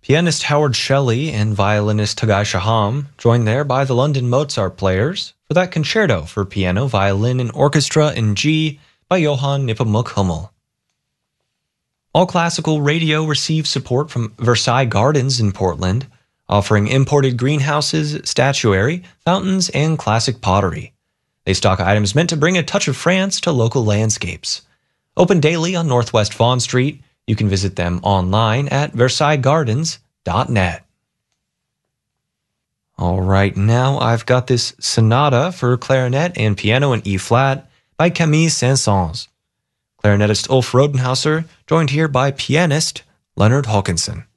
Pianist Howard Shelley and violinist Tagai Shaham, joined there by the London Mozart Players for that concerto for piano, violin, and orchestra in G by Johann Nepomuk Hummel. All Classical Radio receives support from Versailles Gardens in Portland, offering imported greenhouses, statuary, fountains, and classic pottery. They stock items meant to bring a touch of France to local landscapes. Open daily on Northwest Vaughan Street. You can visit them online at versaillesgardens.net. All right, now I've got this sonata for clarinet and piano in E-flat by Camille Saint-Saëns. Clarinetist Ulf Rodenhauser, joined here by pianist Leonard Hawkinson.